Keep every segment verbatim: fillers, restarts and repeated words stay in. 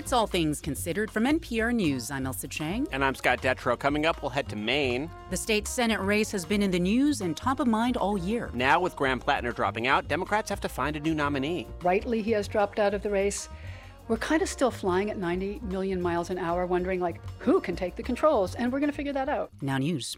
It's All Things Considered from N P R News. I'm Elsa Chang. And I'm Scott Detrow. Coming up, we'll head to Maine. The state Senate race has been in the news and top of mind all year. Now, with Graham Plattner dropping out, Democrats have to find a new nominee. Rightly, he has dropped out of the race. We're kind of still flying at ninety million miles an hour, wondering, like, who can take the controls? And we're going to figure that out. Now News.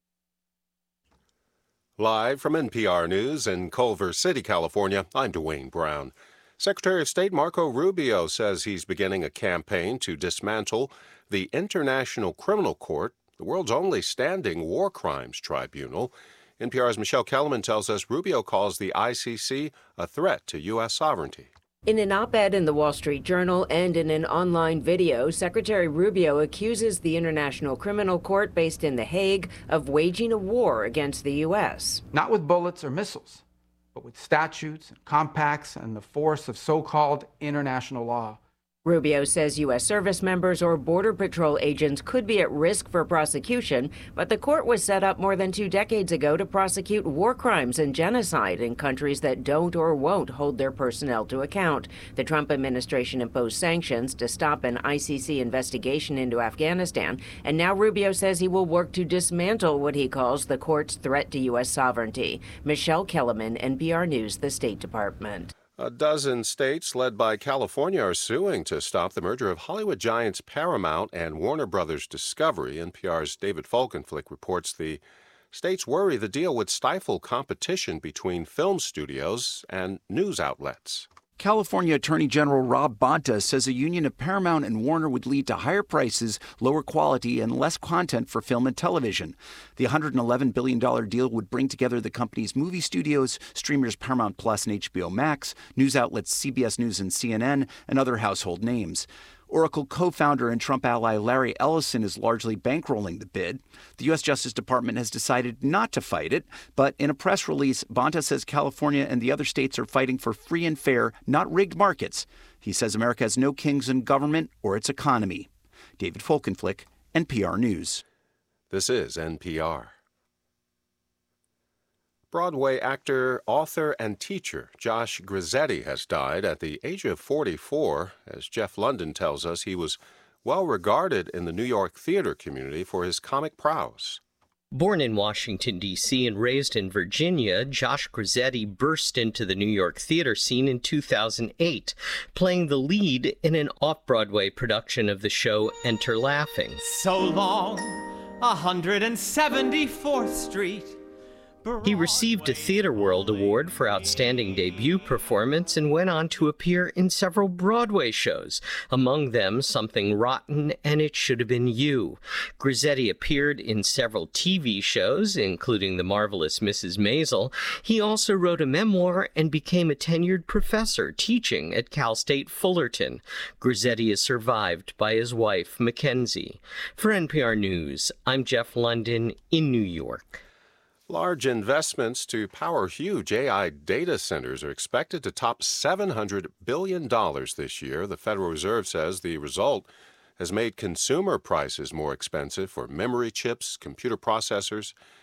Live from N P R News in Culver City, California, I'm Dwayne Brown. Secretary of State Marco Rubio says he's beginning a campaign to dismantle the International Criminal Court, the world's only standing war crimes tribunal. N P R's Michelle Kellerman tells us Rubio calls the I C C a threat to U S sovereignty. In an op-ed in the Wall Street Journal and in an online video, Secretary Rubio accuses the International Criminal Court based in The Hague of waging a war against the U S. Not with bullets or missiles, but with statutes and compacts and the force of so-called international law. Rubio says U S service members or Border Patrol agents could be at risk for prosecution, but the court was set up more than two decades ago to prosecute war crimes and genocide in countries that don't or won't hold their personnel to account. The Trump administration imposed sanctions to stop an I C C investigation into Afghanistan, and now Rubio says he will work to dismantle what he calls the court's threat to U S sovereignty. Michelle Kellerman, N P R News, the State Department. A dozen states, led by California, are suing to stop the merger of Hollywood giants Paramount and Warner Brothers Discovery. N P R's David Folkenflik reports the states worry the deal would stifle competition between film studios and news outlets. California Attorney General Rob Bonta says a union of Paramount and Warner would lead to higher prices, lower quality, and less content for film and television. The one hundred eleven billion dollars deal would bring together the company's movie studios, streamers Paramount Plus and H B O Max, news outlets C B S News and C N N, and other household names. Oracle co-founder and Trump ally Larry Ellison is largely bankrolling the bid. The U S Justice Department has decided not to fight it, but in a press release, Bonta says California and the other states are fighting for free and fair, not rigged markets. He says America has no kings in government or its economy. David Folkenflik, N P R News. This is N P R. Broadway actor, author, and teacher Josh Grizzetti has died at the age of forty-four. As Jeff London tells us, he was well regarded in the New York theater community for his comic prowess. Born in Washington, D C and raised in Virginia, Josh Grizzetti burst into the New York theater scene in two thousand eight, playing the lead in an off-Broadway production of the show Enter Laughing. So long, one hundred seventy-fourth Street. He received a Theater World Award for Outstanding Debut Performance and went on to appear in several Broadway shows, among them Something Rotten and It Should Have Been You. Grizzetti appeared in several T V shows, including The Marvelous Missus Maisel. He also wrote a memoir and became a tenured professor teaching at Cal State Fullerton. Grizzetti is survived by his wife, Mackenzie. For N P R News, I'm Jeff London in New York. Large investments to power huge A I data centers are expected to top seven hundred billion dollars this year. The Federal Reserve says the result has made consumer prices more expensive for memory chips, computer processors,